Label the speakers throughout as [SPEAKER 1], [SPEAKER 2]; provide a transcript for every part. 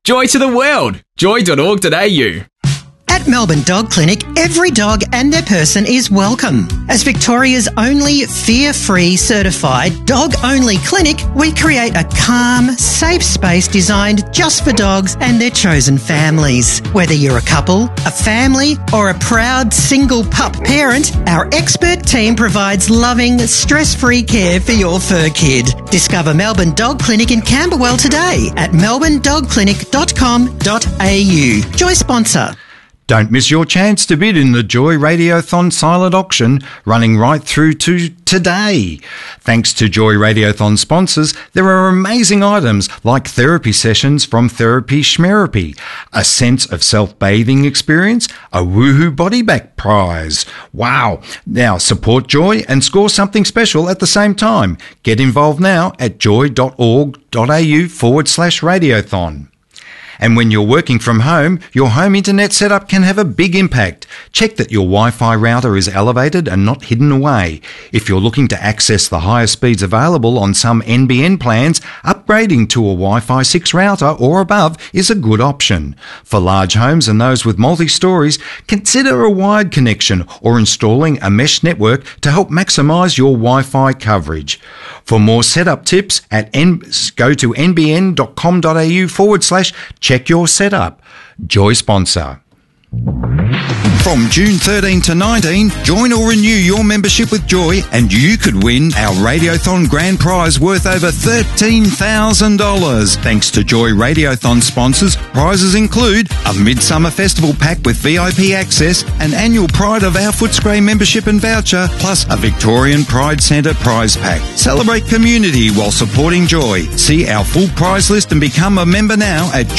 [SPEAKER 1] Joy to the world. Joy.org.au.
[SPEAKER 2] At Melbourne Dog Clinic, every dog and their person is welcome. As Victoria's only fear-free certified dog-only clinic, we create a calm, safe space designed just for dogs and their chosen families. Whether you're a couple, a family, or a proud single pup parent, our expert team provides loving, stress-free care for your fur kid. Discover Melbourne Dog Clinic in Camberwell today at melbournedogclinic.com.au. Joy sponsor.
[SPEAKER 3] Don't miss your chance to bid in the Joy Radiothon silent auction running right through to today. Thanks to Joy Radiothon sponsors, there are amazing items like therapy sessions from Therapy Schmerapy, a sense of self-bathing experience, a Woohoo Body Back prize. Wow! Now support Joy and score something special at the same time. Get involved now at joy.org.au/radiothon. And when you're working from home, your home internet setup can have a big impact. Check that your Wi-Fi router is elevated and not hidden away. If you're looking to access the higher speeds available on some NBN plans, upgrading to a Wi-Fi 6 router or above is a good option. For large homes and those with multi-stories, consider a wired connection or installing a mesh network to help maximise your Wi-Fi coverage. For more setup tips, go to nbn.com.au/check your setup. Joy sponsor. From June 13 to 19, join or renew your membership with Joy and you could win our Radiothon grand prize worth over $13,000. Thanks to Joy Radiothon sponsors, prizes include a Midsummer Festival pack with VIP access, an annual Pride of Our Footscray membership and voucher, plus a Victorian Pride Centre prize pack. Celebrate community while supporting Joy. See our full prize list and become a member now at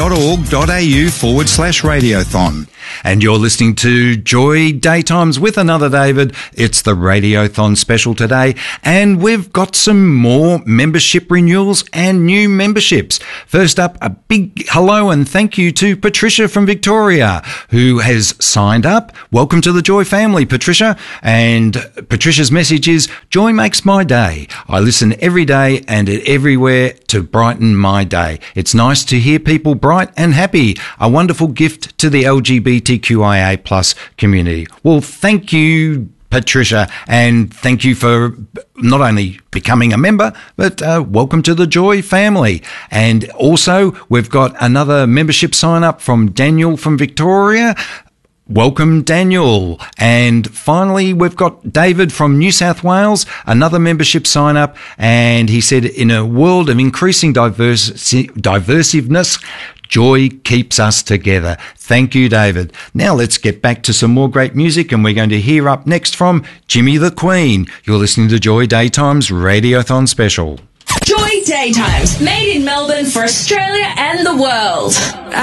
[SPEAKER 3] joy.org.au/radiothon. And you're listening to Joy Daytimes with another David. It's the Radiothon special today, and we've got some more membership renewals and new memberships. First up, a big hello and thank you to Patricia from Victoria, who has signed up. Welcome to the Joy family, Patricia. And Patricia's message is, Joy makes my day. I listen every day and everywhere to brighten my day. It's nice to hear people bright and happy. A wonderful gift to the LGBTQIA plus community. Well, thank you, Patricia, and thank you for not only becoming a member, but welcome to the Joy family. And also, we've got another membership sign up from Daniel from Victoria. Welcome, Daniel. And finally, we've got David from New South Wales, another membership sign up. And he said, in a world of increasing diversiveness, Joy keeps us together. Thank you, David. Now let's get back to some more great music, and we're going to hear up next from Jimmy the Queen. You're listening to Joy Daytimes Radiothon Special.
[SPEAKER 4] Joy Daytimes, made in Melbourne for Australia and the world.